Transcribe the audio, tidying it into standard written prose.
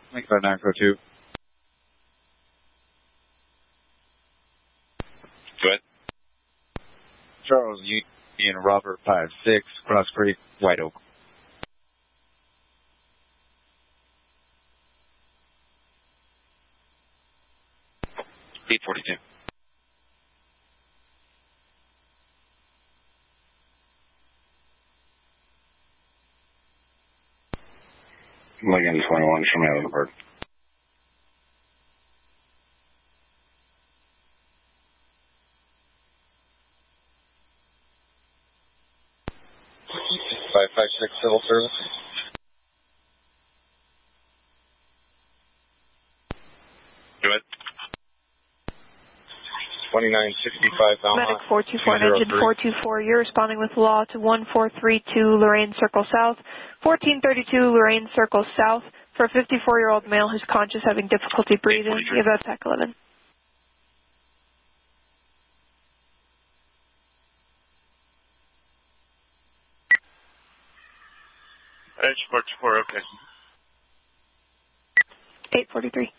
Link 5942. Go ahead. Charles Union Robert 56, Cross Creek, White Oak. $842. Lincoln 21, show me out of the bird. Civil service. Go ahead. 2965 Valmont. Medic 424 and engine 424, you're responding with law to 1432 Lorraine Circle South, 1432 Lorraine Circle South for a 54-year-old male who's conscious, having difficulty breathing. You have TAC 11. Edge 44, okay. 843.